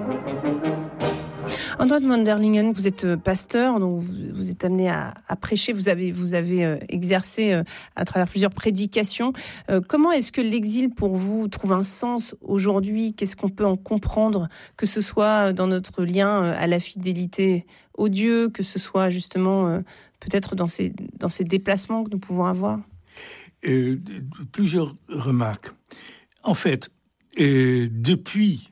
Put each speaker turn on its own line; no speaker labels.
Antoine van der Lingen, vous êtes pasteur, donc vous êtes amené à prêcher, vous avez exercé à travers plusieurs prédications. Comment est-ce que l'exil pour vous trouve un sens aujourd'hui ? Qu'est-ce qu'on peut en comprendre, que ce soit dans notre lien à la fidélité au Dieu, que ce soit justement peut-être dans ces déplacements que nous pouvons avoir ?
Plusieurs remarques. En fait, depuis